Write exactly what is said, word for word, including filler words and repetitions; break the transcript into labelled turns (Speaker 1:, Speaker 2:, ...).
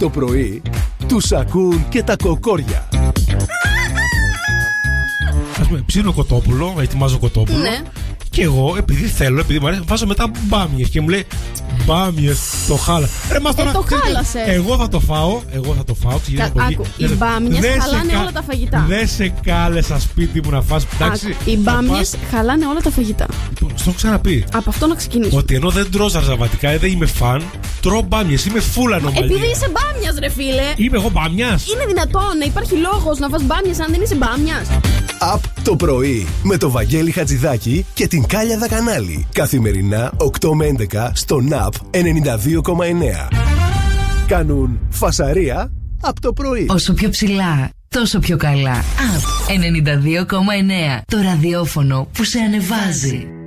Speaker 1: το πρωί τους ακούν και τα κοκόρια.
Speaker 2: Ας πούμε, ψήνω κοτόπουλο, ετοιμάζω κοτόπουλο.
Speaker 3: Ναι.
Speaker 2: Και εγώ, επειδή θέλω, επειδή μου αρέσει, βάζω μετά μπάμιες και μου λέει μπάμιες, το χάλα. Ρε, μας τώρα,
Speaker 3: Ε, το χάλασε.
Speaker 2: Εγώ θα το φάω, εγώ θα το φάω.
Speaker 3: Κα, άκου, οι μπάμιες χαλάνε κα... όλα τα φαγητά.
Speaker 2: Δεν σε κάλεσα σπίτι μου να φας. Εντάξει,
Speaker 3: οι μπάμιες πας... χαλάνε όλα τα φαγητά.
Speaker 2: Λοιπόν, στο έχω ξαναπεί.
Speaker 3: Από αυτό να ξεκινήσω.
Speaker 2: Ότι ενώ δεν τρώω ζαρζαβατικά, δεν είμαι φαν, τρώω μπάμιες, είμαι φούλα ανομαλία.
Speaker 3: Επειδή είσαι μπάμιας, ρε φίλε.
Speaker 2: Είμαι εγώ μπάμιας.
Speaker 3: Είναι δυνατόν να υπάρχει λόγος να φας μπάμιες αν δεν είσαι μπάμιας?
Speaker 1: Απ' το πρωί με το Βαγγέλη Χατζηδάκη και την Κάλια Δακανάλη. Καθημερινά οκτώ με έντεκα στο ΝΑΠ ενενήντα δύο κόμμα εννέα. Κάνουν φασαρία απ' το πρωί.
Speaker 4: Όσο πιο ψηλά, τόσο πιο καλά. Απ' ενενήντα δύο κόμμα εννέα. Το ραδιόφωνο που σε ανεβάζει.